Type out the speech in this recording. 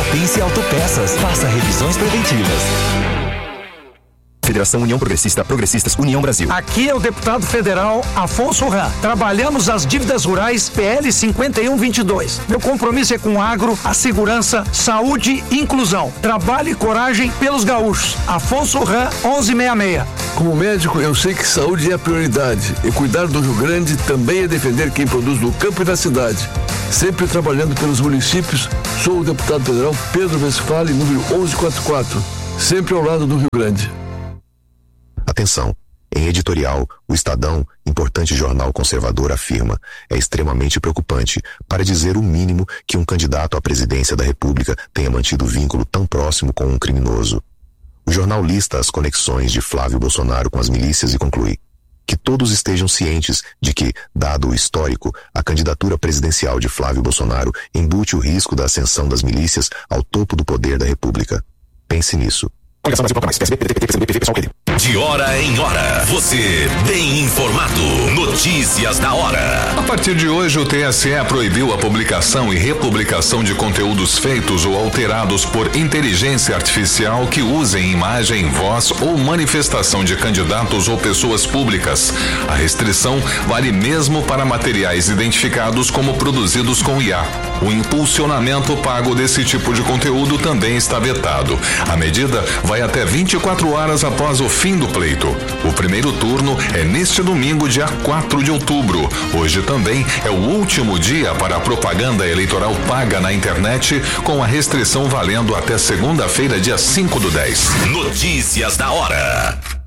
Pertence Autopeças. Faça revisões preventivas. Federação União Progressista, Progressistas, União Brasil. Aqui é o deputado federal Afonso Ram. Trabalhamos as dívidas rurais PL 5122. Meu compromisso é com o agro, a segurança, saúde e inclusão. Trabalho e coragem pelos gaúchos. Afonso Ram, 1166. Como médico, eu sei que saúde é a prioridade. E cuidar do Rio Grande também é defender quem produz no campo e na cidade. Sempre trabalhando pelos municípios, sou o deputado federal Pedro Westphalen, número 1144. Sempre ao lado do Rio Grande. Atenção! Em editorial, o Estadão, importante jornal conservador, afirma: é extremamente preocupante, para dizer o mínimo, que um candidato à presidência da República tenha mantido vínculo tão próximo com um criminoso. O jornal lista as conexões de Flávio Bolsonaro com as milícias e conclui que todos estejam cientes de que, dado o histórico, a candidatura presidencial de Flávio Bolsonaro embute o risco da ascensão das milícias ao topo do poder da República. Pense nisso. De hora em hora, você bem informado. Notícias da hora. A partir de hoje, o TSE proibiu a publicação e republicação de conteúdos feitos ou alterados por inteligência artificial que usem imagem, voz ou manifestação de candidatos ou pessoas públicas. A restrição vale mesmo para materiais identificados como produzidos com IA. O impulsionamento pago desse tipo de conteúdo também está vetado. A medida vai até 24 horas após o fim do pleito. O primeiro turno é neste domingo, dia 4 de outubro. Hoje também é o último dia para a propaganda eleitoral paga na internet, com a restrição valendo até segunda-feira, dia 5/10. Notícias da hora.